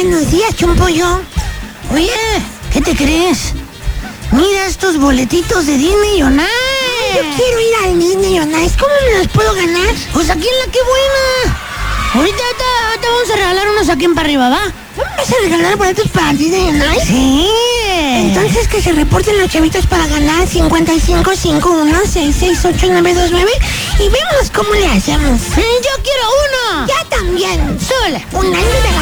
buenos días, Chumpollo. Oye, ¿qué te crees? Mira estos boletitos de Disney on Ice. Yo quiero ir al Disney on Ice. ¿Cómo me los puedo ganar? Pues aquí en la que buena. Ahorita vamos a regalar unos aquí en para arriba, ¿va? ¿Vamos a regalar boletos para Disney on Ice? Sí. Entonces que se reporten los chavitos para ganar 5551668929 y vemos cómo le hacemos. Yo quiero uno. Ya también. Sola. Un año de